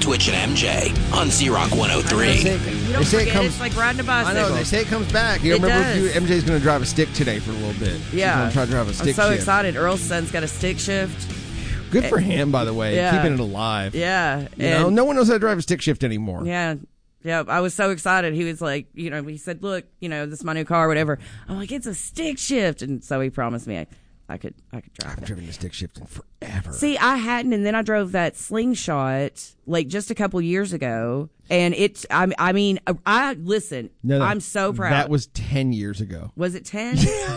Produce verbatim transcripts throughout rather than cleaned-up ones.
Twitch and M J on Z-Rock one oh three. You don't They say it forget comes- it's like riding a I bicycle. know, they say it comes back. You It remember does. you, M J's going to drive a stick today for a little bit. Yeah. She's going to try to drive a stick I'm so shift. excited. Earl's son's got a stick shift. Good for him, by the way, Yeah. keeping it alive. Yeah. You know, and- no one knows how to drive a stick shift anymore. Yeah. Yeah, I was so excited. He was like, you know, he said, look, you know, this is my new car, whatever. I'm like, it's a stick shift. And so he promised me I, I could I could I drive haven't it. driven a stick shift in forever. See, I hadn't, and then I drove that Slingshot like just a couple years ago. And it's, I, I mean, I, listen, No, no, I'm so proud. That was ten years ago. Was it ten?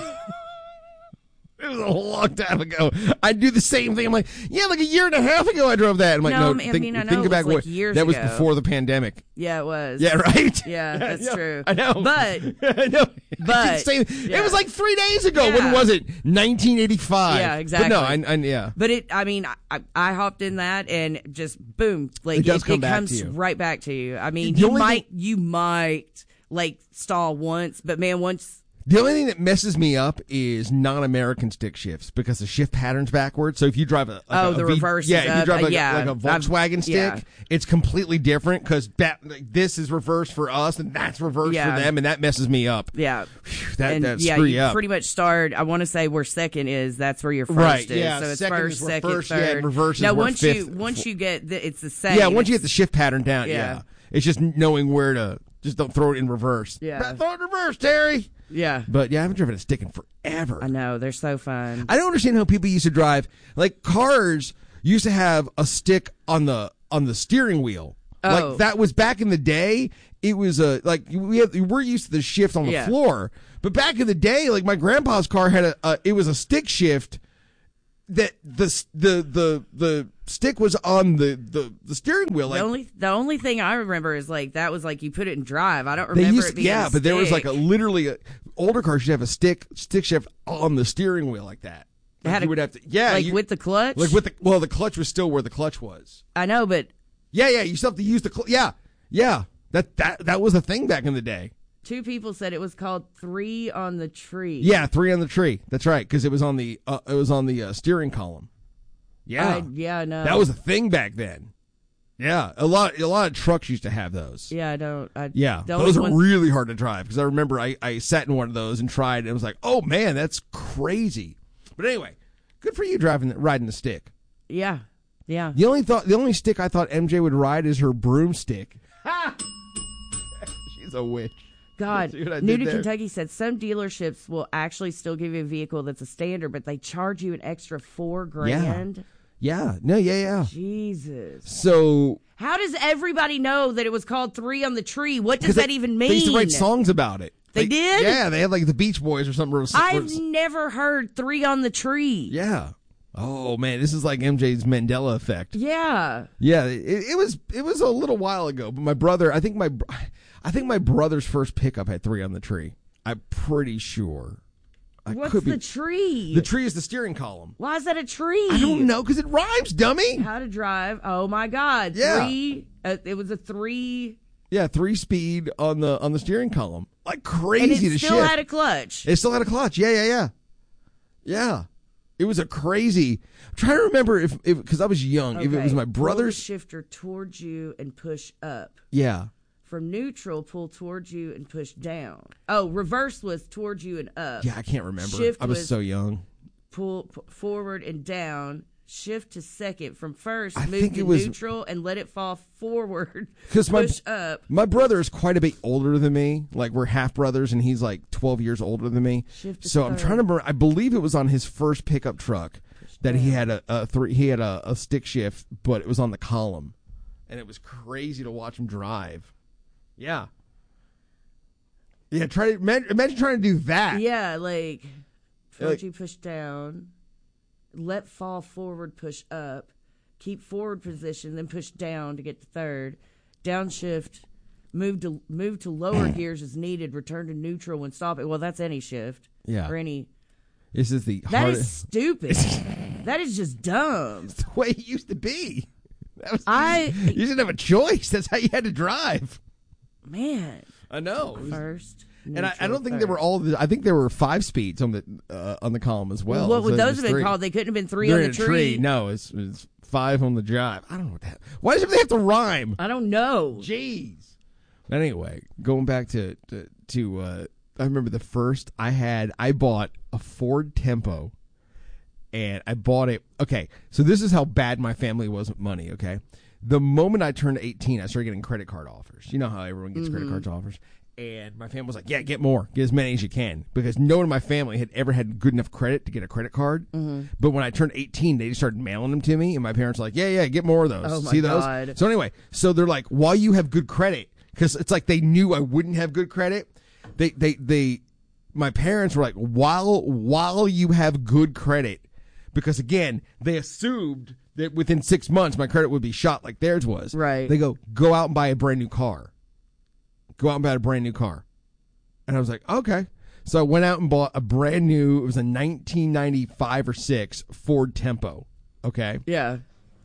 It was a long time ago. I do the same thing. I'm like, yeah, like a year and a half ago I drove that. I'm like, No, no, I think, mean, I know think it back was, what like, years that was ago. before the pandemic. Yeah, it was. Yeah, right? Yeah, that's Yeah, true. I know. But, I know. but, It's insane. yeah. It was like three days ago. Yeah. When was it? nineteen eighty-five. Yeah, exactly. But no, I, I, yeah. But it, I mean, I, I hopped in that and just boom, like It does come it back comes to you. right back to you. I mean, The you only might, thing- you might like stall once, but man, once. The only thing that messes me up is non-American stick shifts because the shift pattern's backwards. So if you drive a, like Oh, a, the a V- reverse yeah, is if you up. drive Uh, like, yeah, a, like a I've- Volkswagen stick, yeah. it's completely different because that like, this is reversed for us and that's reversed Yeah. for them, and that messes me up. Yeah. Phew, that and that yeah, screw you you up. pretty much start. I want to say where second is. That's where your first Right, is. yeah, So it's second first, is where second, first, yeah, third. and reverse is now where once fifth- you once you get the, it's the same. yeah, once you get the It's- shift pattern down, yeah. Yeah. It's just knowing where to just don't throw it in reverse. Yeah. Throw it in reverse, Terry. Yeah, But yeah, I haven't driven a stick in forever. I know they're so fun. I don't understand how people used to drive like cars used to have a stick on the on the steering wheel. Oh. Like that was back in the day. It was a like we have, we're used to the shift on the Yeah. floor, but back in the day, like my grandpa's car had a, a it was a stick shift that the the the the stick was on the the, the steering wheel. Like the only the only thing I remember is like that was like you put it in drive. I don't they remember used it being yeah, a but there was like stick. a literally a, older cars used to have a stick stick shift on the steering wheel like that. It Like had you a- would have to yeah like you- with the clutch. like with the well the clutch was still where the clutch was. I know, but Yeah, yeah, you still have to use the cl- yeah, yeah. That that that was a thing back in the day. two people said it was called Three on the Tree. Yeah, three on the tree. That's right, because it was on the uh, it was on the uh, steering column. Yeah, I, yeah, I know. that was a thing back then. Yeah, a lot a lot of trucks used to have those. Yeah, I don't. I, Yeah, the only those are ones- really hard to drive because I remember I, I sat in one of those and tried and it was like, oh man, that's crazy. But anyway, good for you driving the, riding the stick. Yeah, yeah. The only thought the only stick I thought M J would ride is her broomstick. She's a witch. God, See what I New did to there? Kentucky said some dealerships will actually still give you a vehicle that's a standard, but they charge you an extra four grand. Yeah, no, yeah, yeah. Jesus. So How does everybody know that it was called Three on the Tree? What does 'cause that they, even mean? They used to write songs about it. They Like, did? Yeah, they had like the Beach Boys or something. where- I've where- never heard Three on the Tree. yeah. Oh man, this is like M J's Mandela effect. Yeah. Yeah, it, it was it was a little while ago, but my brother, I think my I think my brother's first pickup had Three on the Tree. I'm pretty sure. I What's could be. the tree? The tree is the steering column. Why is that a tree? I don't know because it rhymes, dummy. How to drive. Oh my God. Yeah. Three. Uh, it was a three. Yeah, three speed on the on the steering column, like And crazy it to still shift. had a clutch. It still had a clutch. Yeah, yeah, yeah, yeah. It was a crazy. I'm trying to remember if because I was young. If it was Okay. my Pull the brother's. shifter towards you and push up. Yeah. From neutral, pull towards you and push down. Oh, reverse was towards you and up. Yeah, I can't remember. Shift I was, was- so young. Pull p- forward and down. Shift to second. From first, I move think to it was- neutral and let it fall forward. 'Cause my- push up. My brother is quite a bit older than me. Like we're half brothers, and he's like twelve years older than me. Shift to So I'm third. trying to remember. I believe it was on his first pickup truck that he had a, a three. He had a, a stick shift, but it was on the column, and it was crazy to watch him drive. Yeah. Yeah. Try to imagine, imagine trying to do that. Yeah, like towards Like- you, push down. Let fall forward, push up. Keep forward position, then push down to get to third. Downshift. Move to move to lower gears as needed. Return to neutral when stopping. Well, that's any shift. Yeah. Or any. This is the That hardest. is stupid. That is just dumb. the way it used to be. That was, I- you didn't have a choice. That's how you had to drive. Man. I know. First. And I, I neutral, don't think third. there were all. The, I think there were five speeds on the uh, on the column as well. What would instead of those just have been three. called? They couldn't have been 3 They're on in the a tree. No, it's, it's five on the drive. I don't know what that. Why does everything have to rhyme? I don't know. Jeez. Anyway, going back to to, to uh, I remember the first I had. I bought a Ford Tempo, and I bought it. Okay, so this is how bad my family was with money. Okay, the moment I turned eighteen, I started getting credit card offers. You know how everyone gets mm-hmm. credit cards offers. And my family was like, yeah, get more. Get as many as you can. Because no one in my family had ever had good enough credit to get a credit card. Mm-hmm. But when I turned eighteen, they just started mailing them to me. And my parents were like, yeah, yeah, get more of those. Oh, my See those? God. So anyway, so they're like, while you have good credit, because it's like they knew I wouldn't have good credit. They, they, they, my parents were like, while, while you have good credit, because again, they assumed that within six months my credit would be shot like theirs was. Right. They go, go out and buy a brand new car. Go out and buy a brand new car. And I was like, okay. So I went out and bought a brand new, it was a nineteen ninety-five or six Ford Tempo. Okay. Yeah.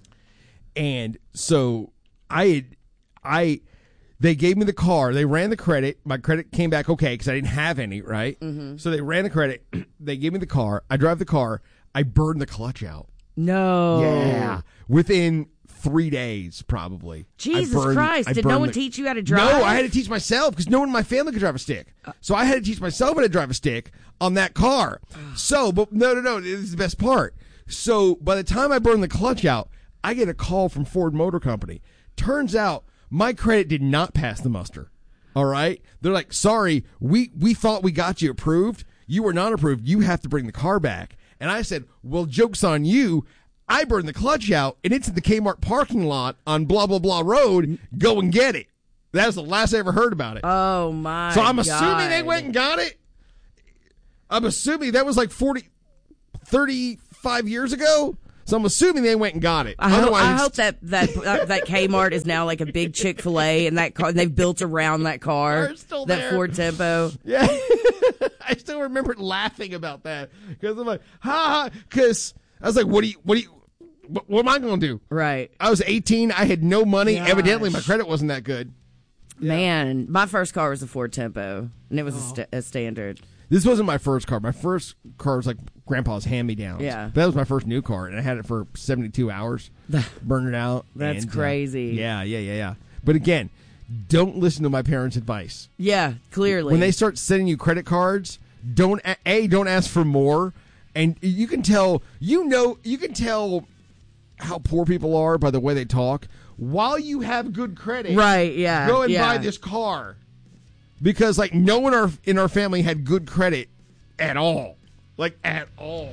And so I had, I, they gave me the car. They ran the credit. My credit came back okay because I didn't have any, right? Mm-hmm. So they ran the credit. They gave me the car. I drive the car. I burned the clutch out. No. Yeah. Within three days, probably. Jesus burned, Christ. I Did no one the, teach you how to drive? No, I had to teach myself because no one in my family could drive a stick. So I had to teach myself how to drive a stick on that car. So, but no, no, no. This is the best part. So by the time I burned the clutch out, I get a call from Ford Motor Company. Turns out my credit did not pass the muster. All right? They're like, sorry, we, we thought we got you approved. You were not approved. You have to bring the car back. And I said, well, joke's on you. I burned the clutch out, and it's in the Kmart parking lot on blah, blah, blah road. Go and get it. That was the last I ever heard about it. Oh, my So I'm God. assuming they went and got it. I'm assuming that was like forty, thirty-five years ago. So I'm assuming they went and got it. I hope, Otherwise, I hope that that uh, that Kmart is now like a big Chick-fil-A, and that car they've built around that car, They're still that there. Ford Tempo. Yeah. I still remember laughing about that because I'm like, ha ha. Because I was like, what do you, what do you, what, what am I going to do? Right. I was eighteen. I had no money. Gosh. Evidently, my credit wasn't that good. Man, my first car was a Ford Tempo, and it was a, st- a standard. This wasn't my first car. My first car was like Grandpa's hand-me-downs. Yeah. That was my first new car, and I had it for seventy-two hours. Burned it out. That's and, crazy. Uh, yeah, yeah, yeah, yeah. But again, don't listen to my parents' advice. Yeah, clearly. When they start sending you credit cards, don't a don't ask for more, and you can tell you know you can tell how poor people are by the way they talk. While you have good credit, right? Yeah, go and yeah. buy this car because like no one in our, in our family had good credit at all, like at all.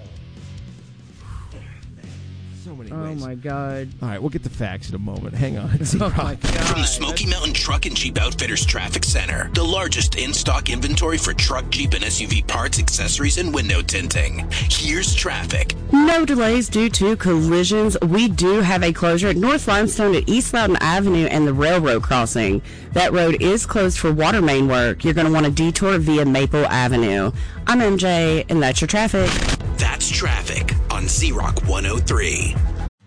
So many Oh ways. my God. All right, we'll get the facts in a moment. Hang on. Oh my God. From the Smoky Mountain Truck and Jeep Outfitters Traffic Center, the largest in-stock inventory for truck, Jeep, and S U V parts, accessories, and window tinting. Here's traffic. No delays due to collisions. We do have a closure at North Limestone at East Loudon Avenue and the railroad crossing. That road is closed for water main work. You're going to want to detour via Maple Avenue. I'm M J, and that's your traffic. That's traffic on Z-Rock one oh three.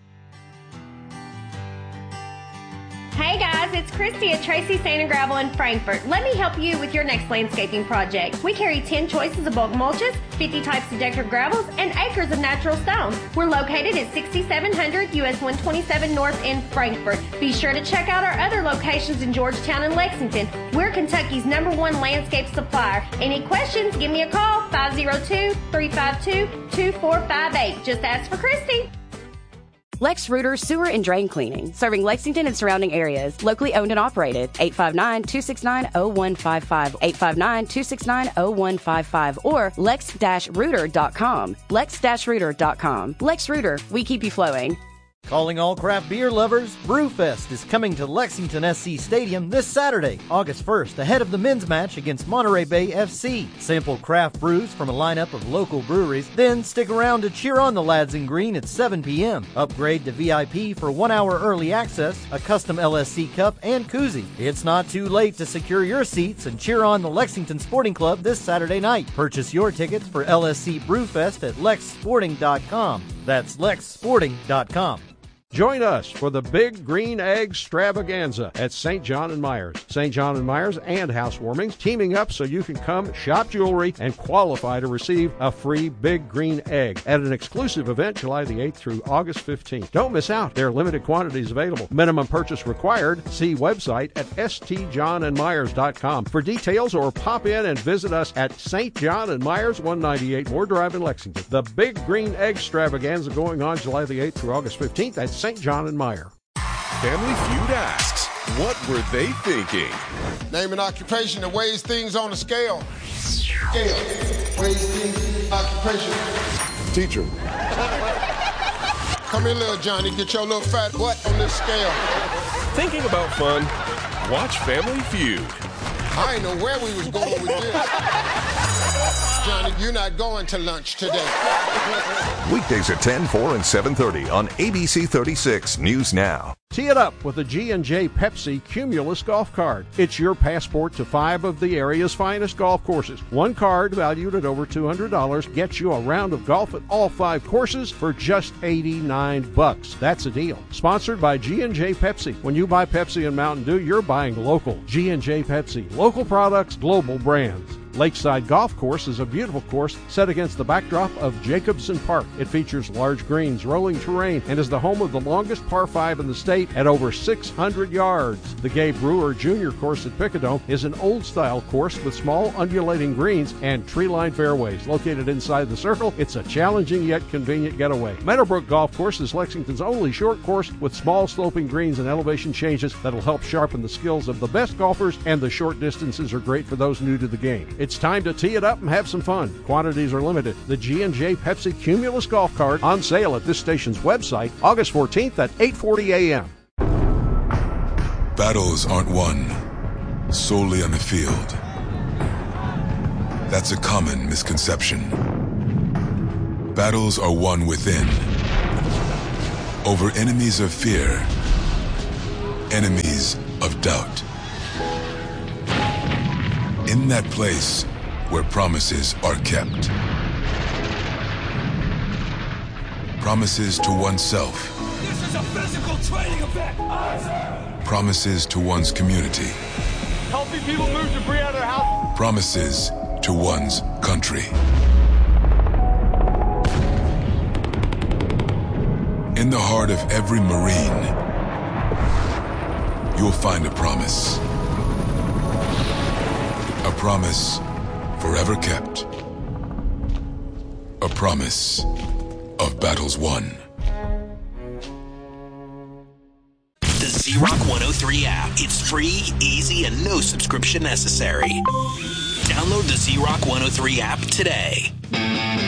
Hey guys, it's Christy at Tracy Sand and Gravel in Frankfort. Let me help you with your next landscaping project. We carry ten choices of bulk mulches, fifty types of decorative gravels, and acres of natural stone. We're located at sixty-seven hundred U S one twenty-seven North in Frankfort. Be sure to check out our other locations in Georgetown and Lexington. We're Kentucky's number one landscape supplier. Any questions, give me a call, five oh two, three five two, two four five eight. Just ask for Christy. Lex Reuter Sewer and Drain Cleaning, serving Lexington and surrounding areas. Locally owned and operated. eight five nine, two six nine, zero one five five. eight five nine, two six nine, zero one five five. Or lex dash reuter dot com. lex dash reuter dot com. Lex Reuter, we keep you flowing. Calling all craft beer lovers, Brewfest is coming to Lexington S C Stadium this Saturday, August first, ahead of the men's match against Monterey Bay F C. Sample craft brews from a lineup of local breweries, then stick around to cheer on the lads in green at seven p.m. Upgrade to V I P for one hour early access, a custom L S C cup, and koozie. It's not too late to secure your seats and cheer on the Lexington Sporting Club this Saturday night. Purchase your tickets for L S C Brewfest at lex sporting dot com. That's lex sporting dot com. Join us for the Big Green Egg Stravaganza at Saint John and Myers. Saint John and Myers and Housewarmings teaming up so you can come shop jewelry and qualify to receive a free Big Green Egg at an exclusive event July the eighth through August fifteenth. Don't miss out. There are limited quantities available. Minimum purchase required. See website at s t john and myers dot com for details, or pop in and visit us at Saint John and Myers, one ninety-eight Moore Drive in Lexington. The Big Green Egg Stravaganza going on July the eighth through August fifteenth at Saint John and Meyer. Family Feud asks, what were they thinking? Name an occupation that weighs things on a scale. Scale. Weighs things, occupation. Teacher. Come here, little Johnny. Get your little fat butt on this scale. Thinking about fun? Watch Family Feud. I didn't know where we was going with this. Johnny, you're not going to lunch today. Weekdays at ten, four, and seven thirty on A B C thirty-six News Now. Tee it up with the G and J Pepsi Cumulus Golf Card. It's your passport to five of the area's finest golf courses. One card valued at over two hundred dollars gets you a round of golf at all five courses for just eighty-nine bucks. That's a deal. Sponsored by G and J Pepsi. When you buy Pepsi and Mountain Dew, you're buying local. G and J Pepsi. Local products, global brands. Lakeside Golf Course is a beautiful course set against the backdrop of Jacobson Park. It features large greens, rolling terrain, and is the home of the longest par five in the state at over six hundred yards. The Gabe Brewer Junior Course at Picadome is an old-style course with small undulating greens and tree-lined fairways. Located inside the circle, it's a challenging yet convenient getaway. Meadowbrook Golf Course is Lexington's only short course with small sloping greens and elevation changes that'll help sharpen the skills of the best golfers, and the short distances are great for those new to the game. It's time to tee it up and have some fun. Quantities are limited. The G and J Pepsi Cumulus Golf Cart on sale at this station's website August fourteenth at eight forty a.m. Battles aren't won solely on the field. That's a common misconception. Battles are won within, over enemies of fear, enemies of doubt. In that place where promises are kept. Promises to oneself. This is a physical training event. Promises to one's community. Helping people move debris out of their house. Promises to one's country. In the heart of every Marine, you'll find a promise. A promise forever kept. A promise of battles won. The Z-Rock one oh three app. It's free, easy, and no subscription necessary. Download the Z-Rock one oh three app today.